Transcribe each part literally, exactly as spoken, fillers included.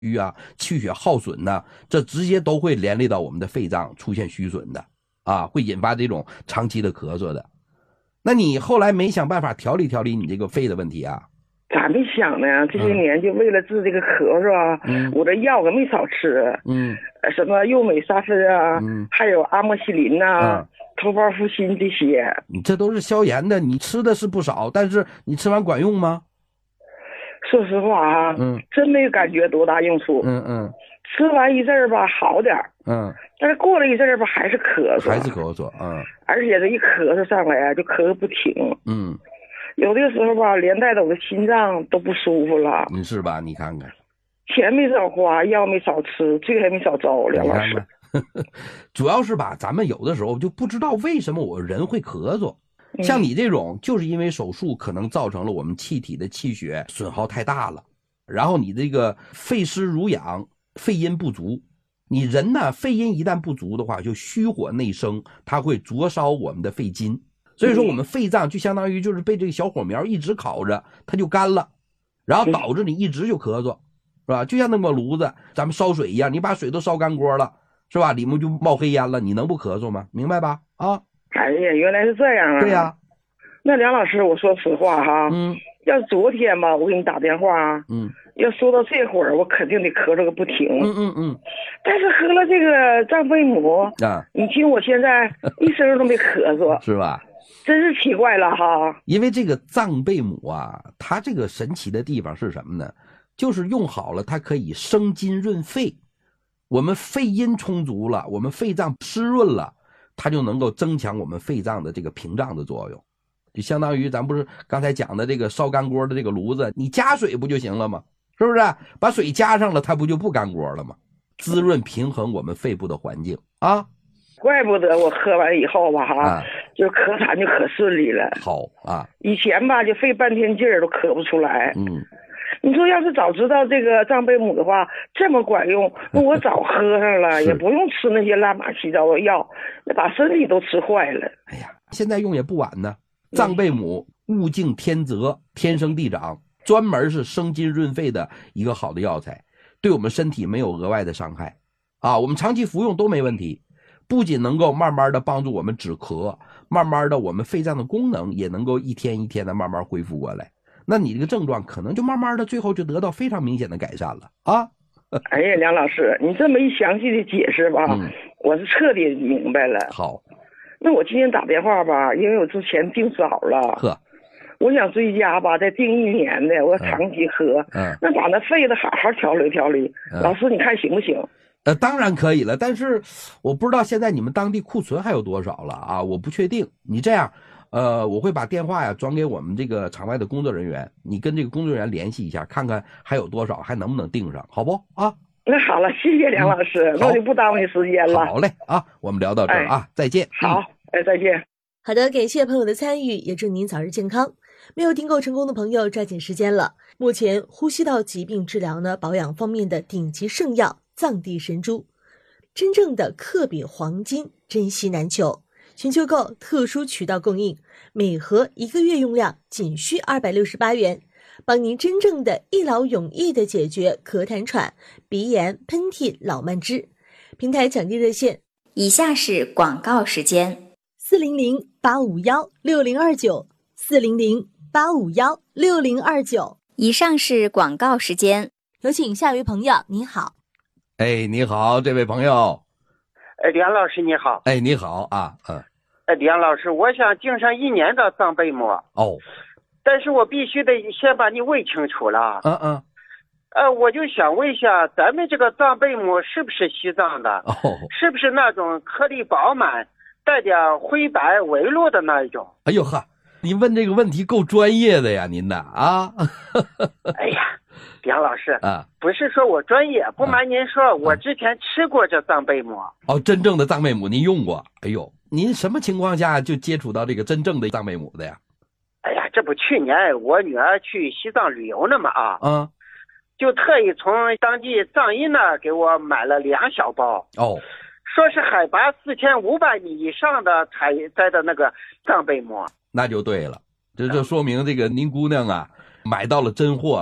虚啊，气血耗损呢，这直接都会连累到我们的肺脏出现虚损的啊，会引发这种长期的咳嗽的。那你后来没想办法调理调理你这个肺的问题啊？ 咋没想呢？这些年就为了治这个咳嗽啊，嗯、我这药可没少吃，嗯，什么右美沙芬啊，嗯，还有阿莫西林呐、啊，嗯、头孢复心这些。 你这都是消炎的，你吃的是不少，但是你吃完管用吗？ 说实话啊，嗯，真没感觉多大用处。 嗯嗯， 吃完一阵儿吧，好点儿。 嗯， 但是过了一阵儿吧，还是咳嗽。 还是咳嗽，嗯。 而且这一咳嗽上来啊，就咳个不停。 嗯。 有的时候吧，连带的我的心脏都不舒服了。 你是吧？你看看， 钱没少花，药没少吃，罪还没少遭，梁老师。 主要是吧，咱们有的时候就不知道为什么我人会咳嗽。像你这种，就是因为手术可能造成了我们气体的气血损耗太大了，然后你这个肺湿濡养，肺阴不足。你人呢，肺阴一旦不足的话，就虚火内生，它会灼烧我们的肺筋。所以说我们肺脏就相当于就是被这个小火苗一直烤着，它就干了，然后导致你一直就咳嗽，是吧？就像那个炉子咱们烧水一样，你把水都烧干锅了，是吧？里面就冒黑烟了，你能不咳嗽吗？明白吧？啊， 哎呀，原来是这样啊！ 对呀、啊。 那梁老师，我说实话哈，嗯，要是昨天吧，我给你打电话，嗯，要说到这会儿，我肯定得咳嗽个不停， 嗯嗯嗯。 但是喝了这个藏贝母啊，你听我现在一声都没咳嗽， 是吧？ 真是奇怪了哈。 因为这个藏贝母啊，它这个神奇的地方是什么呢？就是用好了，它可以生津润肺。我们肺阴充足了，我们肺脏湿润了，它就能够增强我们肺脏的这个屏障的作用。就相当于咱不是刚才讲的这个烧干锅的这个炉子，你加水不就行了吗？是不是？把水加上了，它不就不干锅了吗？滋润平衡我们肺部的环境啊。 怪不得我喝完以后吧哈、啊，就咳痰就可顺利了。 好啊， 以前吧就费半天劲儿都咳不出来。 嗯， 你说要是早知道这个藏贝母的话这么管用，那我早喝上了，也不用吃那些乱码七糟的药，那把身体都吃坏了。 哎呀，现在用也不晚呢。藏贝母物竞天择，天生地长，专门是生津润肺的一个好的药材，对我们身体没有额外的伤害啊，我们长期服用都没问题。不仅能够慢慢的帮助我们止咳，慢慢的我们肺脏的功能也能够一天一天的慢慢恢复过来，那你这个症状可能就慢慢的最后就得到非常明显的改善了啊。 哎呀，梁老师，你这么一详细的解释吧、嗯、我是彻底明白了。 好， 那我今天打电话吧，因为我之前订早了， 呵， 我想追加吧，再订一年的，我长期喝，嗯，那把那肺子好好调理调理、嗯、老师你看行不行？ 呃，当然可以了，但是我不知道现在你们当地库存还有多少了啊？我不确定。你这样，呃，我会把电话呀转给我们这个场外的工作人员，你跟这个工作人员联系一下，看看还有多少，还能不能订上，好不啊？ 那好了，谢谢梁老师，嗯、那我就不耽误你时间了。 好嘞啊，我们聊到这儿啊、哎，再见。 好，哎，再见。 好的，感谢朋友的参与，也祝您早日健康。没有订购成功的朋友，抓紧时间了。目前呼吸道疾病治疗呢，保养方面的顶级圣药藏地神珠。真正的克比黄金，珍稀难求，寻求购特殊渠道供应，每盒一个月用量仅需二百六十八元，帮您真正的一劳永逸的解决咳痰喘、鼻炎、喷嚏、老慢支。平台抢订热线： 以下是广告时间： 四零零八五幺六零二九，四零零八五幺六零二九。 以上是广告时间， 有请下一位朋友，你好。 哎，你好，这位朋友。 哎，梁老师你好。 哎，你好啊，嗯。 哎，梁老师，我想订上一年的藏贝母。 哦。 但是我必须得先把你问清楚了。 嗯嗯。 呃，我就想问一下，咱们这个藏贝母是不是西藏的？ 哦。 是不是那种颗粒饱满、带点灰白纹路的那一种？ 哎呦呵，您问这个问题够专业的呀，您的啊。 哎呀。梁老师啊， 不是说我专业，不瞒您说、啊、我之前吃过这藏贝母。 哦，真正的藏贝母您用过？哎呦，您什么情况下就接触到这个真正的藏贝母的呀？ 哎呀，这不去年我女儿去西藏旅游呢嘛啊， 嗯， 就特意从当地藏医那儿给我买了两小包。 哦， 说是海拔四千五百米以上的采摘的那个藏贝母。 那就对了，这就说明这个您姑娘啊买到了真货了。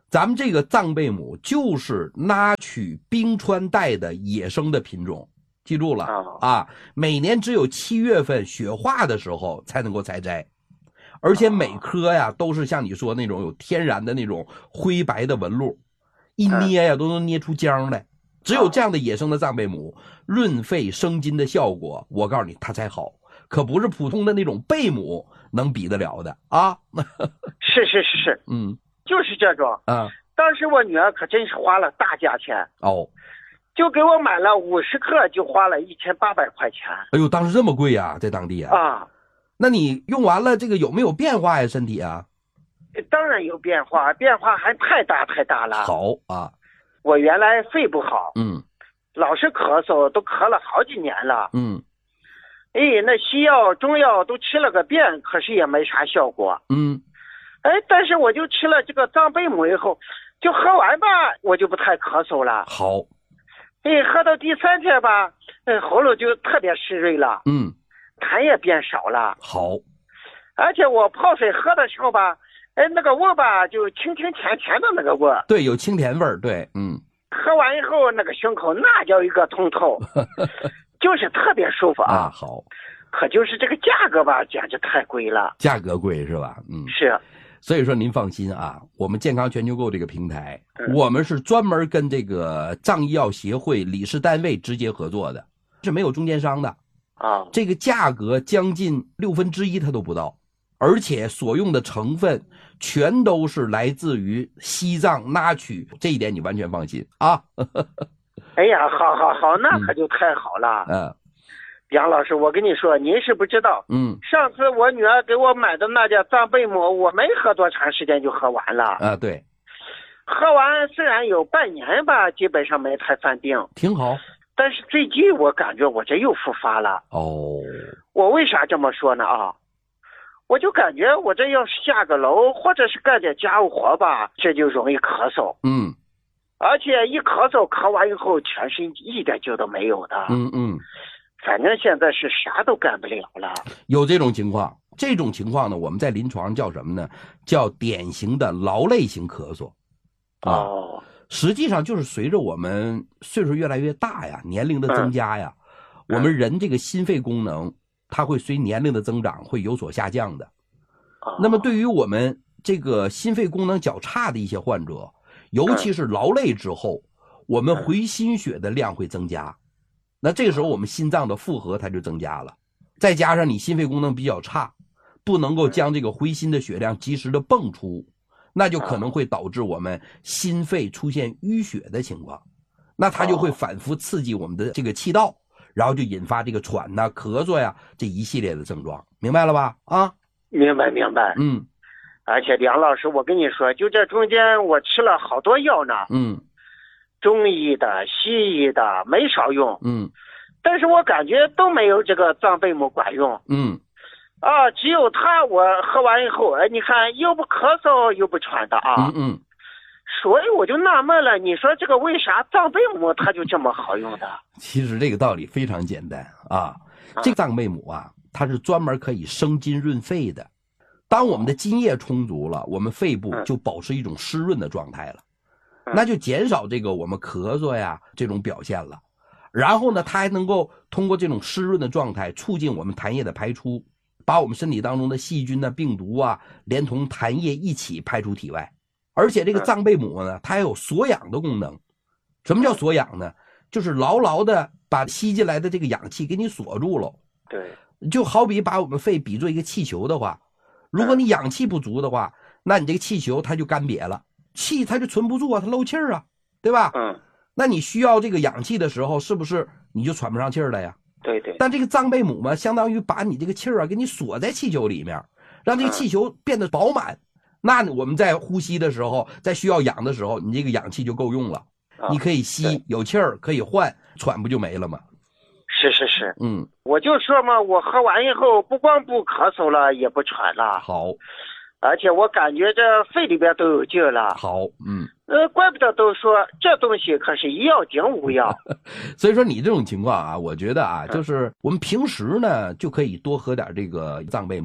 咱们这个藏贝母就是拉取冰川带的野生的品种，记住了啊！每年只有七月份雪化的时候才能够采摘，而且每颗呀都是像你说那种有天然的那种灰白的纹路，一捏呀都能捏出浆来。只有这样的野生的藏贝母，润肺生津的效果，我告诉你它才好，可不是普通的那种贝母能比得了的啊！ 是是是是， 嗯， 就是这种啊。当时我女儿可真是花了大价钱哦， 就给我买了五十克，就花了一千八百块钱。 哎呦，当时这么贵呀，在当地啊！ 啊， 那你用完了这个有没有变化呀？身体啊？ 当然有变化，变化还太大太大了。 好啊。 我原来肺不好， 嗯， 老是咳嗽，都咳了好几年了， 嗯， 哎，那西药中药都吃了个遍，可是也没啥效果， 嗯， 哎，但是我就吃了这个藏贝母以后，就喝完吧，我就不太咳嗽了。 好， 哎，喝到第三天吧，哎，喉咙就特别湿润了， 嗯， 痰也变少了。 好， 而且我泡水喝的时候吧。哎，那个味儿吧，就清清甜甜的那个味儿， 对，有清甜味儿，对，嗯。 喝完以后，那个胸口那叫一个通透，就是特别舒服啊。 啊，好。 可就是这个价格吧，简直太贵了。 价格贵是吧？嗯， 是。 所以说您放心啊，我们健康全球购这个平台，嗯、我们是专门跟这个藏医药协会理事单位直接合作的，是没有中间商的啊。 这个价格将近六分之一它都不到。而且所用的成分全都是来自于西藏拉曲，这一点你完全放心啊！ 哎呀，好好好，那可就太好了。 嗯， 杨老师，我跟你说，您是不知道， 嗯， 上次我女儿给我买的那家藏贝母，我没喝多长时间就喝完了。 啊，对， 喝完虽然有半年吧，基本上没太犯病， 挺好。 但是最近我感觉我这又复发了。 哦， 我为啥这么说呢？啊？我就感觉我这要是下个楼或者是干点家务活吧，这就容易咳嗽。 嗯， 而且一咳嗽，咳完以后全身一点劲都没有的。 嗯嗯， 反正现在是啥都干不了了。 有这种情况，这种情况呢，我们在临床叫什么呢？叫典型的劳累型咳嗽。 啊、哦， 实际上就是随着我们岁数越来越大呀，年龄的增加呀，嗯、我们人这个心肺功能。它会随年龄的增长会有所下降的。那么对于我们这个心肺功能较差的一些患者，尤其是劳累之后，我们回心血的量会增加。那这个时候我们心脏的负荷它就增加了。再加上你心肺功能比较差，不能够将这个回心的血量及时的泵出，那就可能会导致我们心肺出现淤血的情况。那它就会反复刺激我们的这个气道。然后就引发这个喘呐、啊、咳嗽呀这一系列的症状，明白了吧？啊， 明白明白。 嗯， 而且梁老师，我跟你说，就这中间我吃了好多药呢。 嗯， 中医的、西医的没少用。 嗯， 但是我感觉都没有这个藏贝母管用。 嗯， 啊，只有它，我喝完以后，哎，你看又不咳嗽又不喘的啊。 嗯嗯。 所以我就纳闷了，你说这个为啥藏贝母它就这么好用的？ 其实这个道理非常简单啊，这个藏贝母啊，它是专门可以生津润肺的。当我们的津液充足了，我们肺部就保持一种湿润的状态了，那就减少这个我们咳嗽呀这种表现了。然后呢，它还能够通过这种湿润的状态，促进我们痰液的排出，把我们身体当中的细菌啊、病毒啊，连同痰液一起排出体外。而且这个藏贝母呢，它还有锁氧的功能。什么叫锁氧呢？就是牢牢的把吸进来的这个氧气给你锁住了。 对， 就好比把我们肺比作一个气球的话，如果你氧气不足的话，那你这个气球它就干瘪了，气它就存不住啊，它漏气儿啊，对吧？ 嗯。 那你需要这个氧气的时候，是不是你就喘不上气儿了呀？ 对对。 但这个藏贝母嘛，相当于把你这个气儿啊给你锁在气球里面，让这个气球变得饱满。那我们在呼吸的时候，在需要氧的时候，你这个氧气就够用了，啊、你可以吸，有气儿可以换，喘不就没了吗？ 是是是， 嗯， 我就说嘛，我喝完以后不光不咳嗽了，也不喘了。 好， 而且我感觉这肺里边都有劲了。 好，嗯， 呃，怪不得都说这东西可是一药顶五药。 所以说你这种情况啊，我觉得啊，就是我们平时呢就可以多喝点这个藏贝母。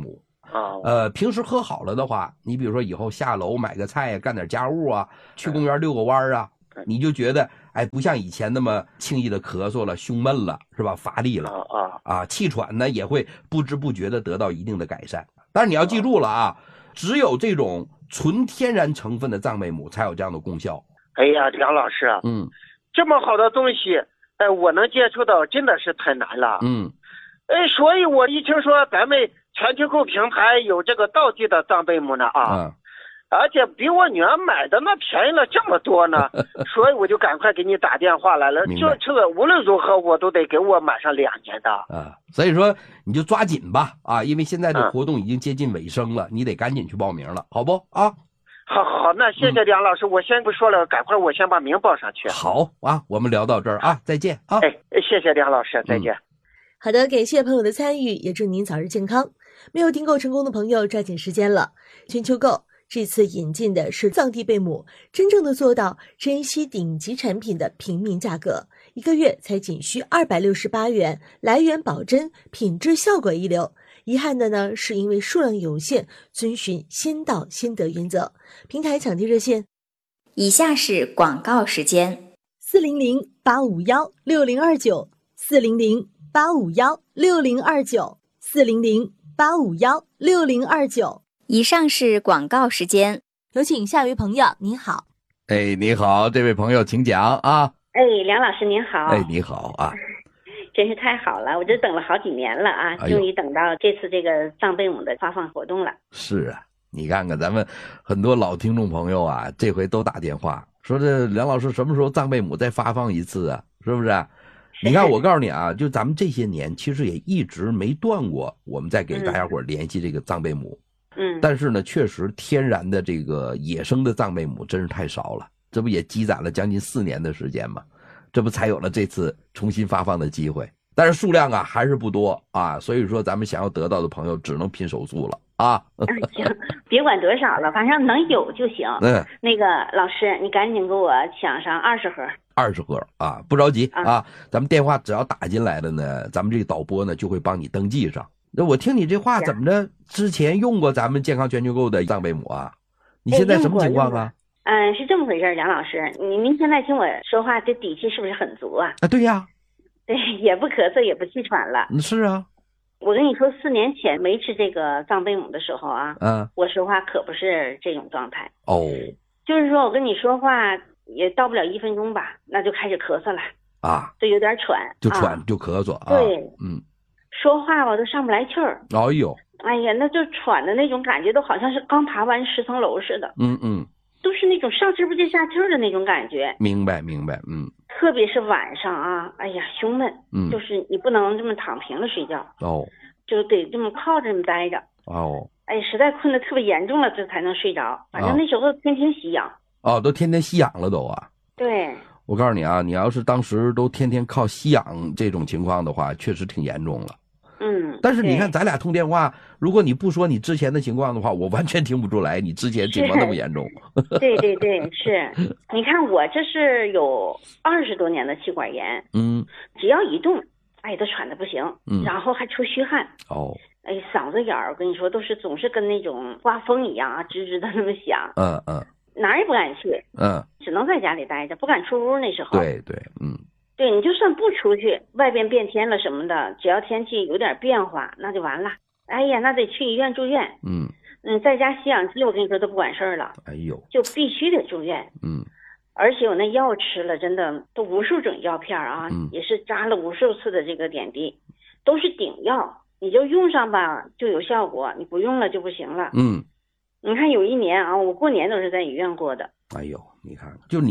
哦，呃，平时喝好了的话，你比如说以后下楼买个菜，干点家务啊，去公园遛个弯啊，你就觉得哎，不像以前那么轻易的咳嗽了，胸闷了，是吧？乏力了啊啊，气喘呢也会不知不觉的得到一定的改善。但是你要记住了啊，只有这种纯天然成分的藏贝母才有这样的功效。 哎呀，梁老师，嗯，这么好的东西，哎，我能接触到真的是太难了。嗯，哎，所以我一听说咱们全球购平台有这个道地的藏贝母呢啊。嗯，而且比我女儿买的那便宜了这么多呢，所以我就赶快给你打电话来了。就这个无论如何我都得给我买上两年的啊，所以说你就抓紧吧啊，因为现在这活动已经接近尾声了，嗯、你得赶紧去报名了，好不啊？ 好好，那谢谢梁老师，嗯、我先不说了，赶快我先把名报上去。 好啊，我们聊到这儿啊，再见啊！ 哎，谢谢梁老师，再见。嗯、 好的，感谢朋友的参与，也祝您早日健康。没有订购成功的朋友，抓紧时间了，全球购。这次引进的是藏地贝母，真正的做到珍稀顶级产品的平民价格，一个月才仅需二百六十八元，来源保真，品质效果一流。遗憾的呢，是因为数量有限，遵循先到先得原则。平台抢订热线： 以下是广告时间： 四零零八五幺六零二九，四零零八五幺六零二九，四零零八五幺六零二九。 以上是广告时间， 有请下一位朋友。您好。 哎，你好，这位朋友请讲啊。 哎，梁老师您好。 哎，你好啊。 真是太好了，我这等了好几年了啊，终于等到这次这个藏贝母的发放活动了。 是啊，你看看咱们很多老听众朋友啊，这回都打电话说这梁老师什么时候藏贝母再发放一次啊？是不是？你看我告诉你啊，就咱们这些年其实也一直没断过，我们在给大家伙联系这个藏贝母。嗯，但是呢，确实天然的这个野生的藏贝母真是太少了，这不也积攒了将近四年的时间吗？这不才有了这次重新发放的机会，但是数量啊还是不多啊，所以说咱们想要得到的朋友只能拼手速了啊。 行，别管多少了，反正能有就行。嗯，那个老师，你赶紧给我抢上二十盒。 二十盒啊，不着急啊，啊咱们电话只要打进来了呢，咱们这个导播呢就会帮你登记上。那我听你这话怎么着？之前用过咱们健康全球购的藏贝母啊？你现在什么情况啊？ 嗯，是这么回事，梁老师，你您现在听我说话，这底气是不是很足啊？ 啊，对呀， 对，也不咳嗽，也不气喘了。 是啊， 我跟你说，四年前没吃这个藏贝母的时候啊，嗯，我说话可不是这种状态哦，就是说我跟你说话也到不了一分钟吧，那就开始咳嗽了啊，就有点喘， 就喘、啊、就咳嗽啊， 对，嗯，说话吧都上不来气儿， 哎呦， 哎呀，那就喘的那种感觉，都好像是刚爬完十层楼似的，嗯嗯。都是那种上气不接下气的那种感觉。 明白明白，嗯。 特别是晚上啊，哎呀，胸闷，嗯，就是你不能这么躺平了睡觉，哦，就得这么靠着这么待着，哦，哎，实在困得特别严重了，这才能睡着。反正那时候天天吸氧， 哦，都天天吸氧了都啊。 对。 我告诉你啊，你要是当时都天天靠吸氧这种情况的话，确实挺严重了。 嗯， 但是你看咱俩通电话，如果你不说你之前的情况的话，我完全听不出来你之前情况那么严重。 对对对，是。你看我这是有二十多年的气管炎，嗯，只要一动，哎，都喘得不行，嗯，然后还出虚汗，哦，哎，嗓子眼儿，我跟你说都是总是跟那种刮风一样啊，吱吱的那么响，嗯嗯，哪儿也不敢去，嗯，只能在家里待着，不敢出屋那时候。 对对，嗯。 对，你就算不出去，外边变天了什么的，只要天气有点变化，那就完了。哎呀，那得去医院住院。嗯嗯，在家吸氧机，我跟你说都不管事儿了。 哎呦， 就必须得住院。嗯，而且我那药吃了，真的都无数种药片啊，嗯、也是扎了无数次的这个点滴，都是顶药。你就用上吧，就有效果；你不用了就不行了。嗯，你看有一年啊，我过年都是在医院过的。 哎呦，你看，就你。